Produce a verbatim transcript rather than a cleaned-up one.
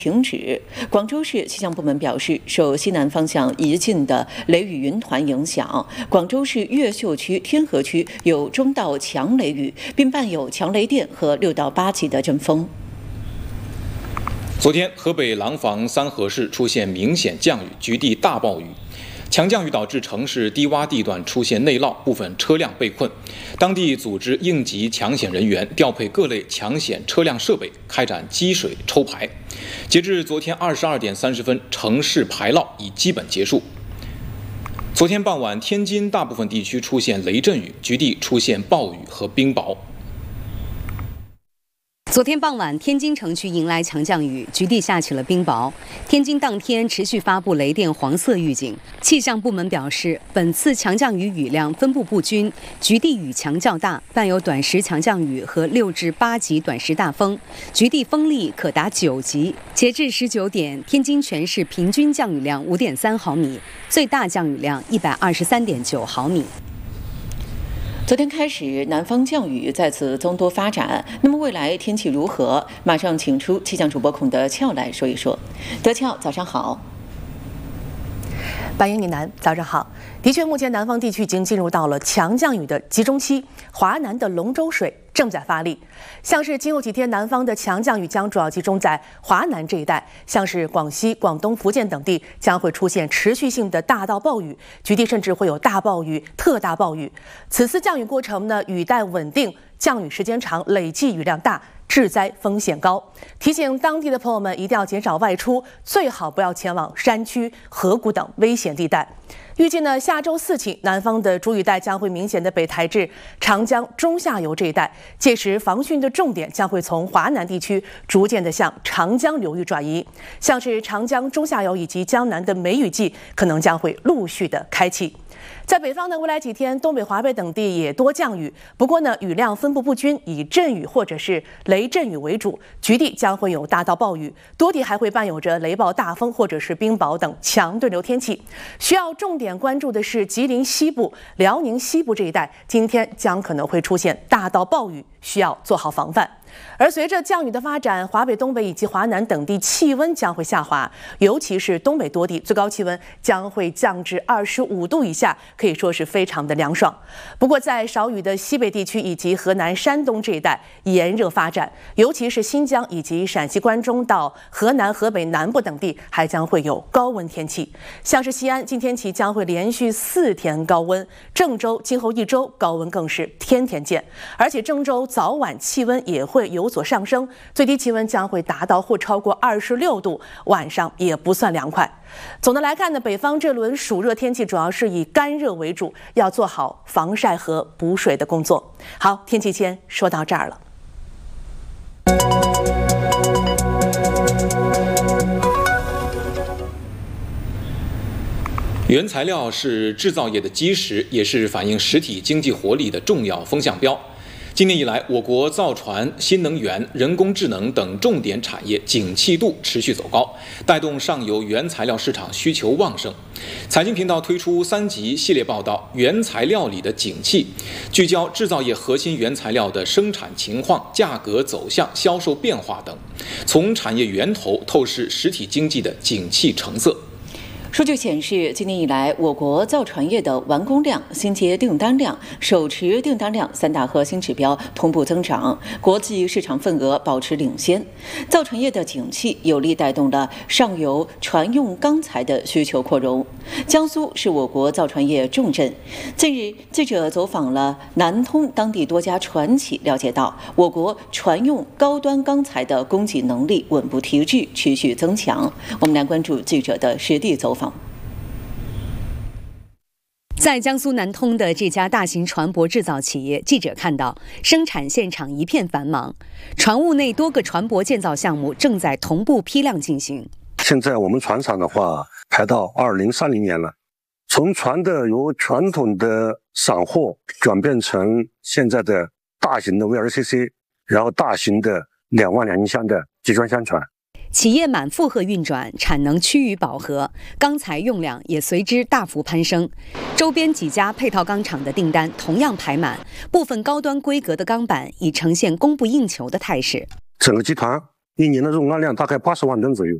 停止。广州市气象部门表示，受西南方向移进的雷雨云团影响，广州市越秀区、天河区有中到强雷雨，并伴有强雷电和六到八级的阵风。 昨天，河北廊坊三河市出现明显降雨，局地大暴雨。强降雨导致城市低洼地段出现内涝，部分车辆被困。当地组织应急抢险人员，调配各类抢险车辆设备，开展积水抽排。截至昨天二十二点三十分，城市排涝已基本结束。昨天傍晚，天津大部分地区出现雷阵雨，局地出现暴雨和冰雹。 昨天傍晚，天津城区迎来强降雨，局地下起了冰雹。天津当天持续发布雷电黄色预警。气象部门表示，本次强降雨雨量分布不均，局地雨强较大，伴有短时强降雨和六至八级短时大风，局地风力可达九级。截至十九点，天津全市平均降雨量五点三毫米，最大降雨量一百二十三点九毫米。 昨天开始，南方降雨再次增多发展。那么未来天气如何？马上请出气象主播孔德俏来说一说。德俏，早上好。 白英你南，早上好。的确，目前南方地区已经进入到了强降雨的集中期，华南的龙舟水正在发力。像是今后几天，南方的强降雨将主要集中在华南这一带，像是广西、广东、福建等地将会出现持续性的大到暴雨，局地甚至会有大暴雨、特大暴雨。此次降雨过程呢，雨带稳定，降雨时间长，累计雨量大，致灾风险高。提醒当地的朋友们一定要减少外出，最好不要前往山区、河谷等危险地带。预计呢，下周四起，南方的主雨带将会明显的北抬至长江中下游这一带，届时防汛的重点将会从华南地区逐渐的向长江流域转移，像是长江中下游以及江南的梅雨季可能将会陆续的开启。在北方的未来几天，东北、华北等地也多降雨，不过呢，雨量分布不均，以阵雨或者是雷阵雨为主，局地将会有大到暴雨，多地还会伴有着雷暴、大风或者是冰雹等强对流天气。需要重点关注的是吉林西部、辽宁西部这一带，今天将可能会出现大到暴雨，需要做好防范。而随着降雨的发展，华北、东北以及华南等地气温将会下滑，尤其是东北多地最高气温将会降至二十五度以下，可以说是非常的凉爽。不过在少雨的西北地区以及河南、山东这一带炎热发展，尤其是新疆以及陕西关中到河南、河北南部等地还将会有高温天气。像是西安今天起将会连续四天高温，郑州今后一周高温更是天天见，而且郑州早晚气温也会有所上升，最低气温将会达到或超过二十六度，晚上也不算凉快。总的来看呢，北方这轮暑热天气主要是以干热为主，要做好防晒和补水的工作。好，天气先说到这儿了。 原材料是制造业的基石，也是反映实体经济活力的重要风向标。今年以来，我国造船、新能源、人工智能等重点产业景气度持续走高，带动上游原材料市场需求旺盛。财经频道推出三集系列报道《原材料里的景气》，聚焦制造业核心原材料的生产情况、价格走向、销售变化等，从产业源头透视实体经济的景气成色。 数据显示，今年以来，我国造船业的完工量、新接订单量、手持订单量三大核心指标同步增长，国际市场份额保持领先。造船业的景气有力带动了上游船用钢材的需求扩容。江苏是我国造船业重镇。近日，记者走访了南通当地多家船企，了解到我国船用高端钢材的供给能力稳步提质，持续增强。我们来关注记者的实地走访。 在江苏南通的这家大型船舶制造企业，记者看到生产现场一片繁忙，船坞内多个船舶建造项目正在同步批量进行。 现在我们船厂的话排到二零三零年了，从船的由传统的散货转变成现在的大型的 V L C C， 然后大型的两万两千箱的集装箱船。 企业满负荷运转，产能趋于饱和，钢材用量也随之大幅攀升。周边几家配套钢厂的订单同样排满，部分高端规格的钢板已呈现供不应求的态势。 整个集团一年的用案量大概八十万吨左右。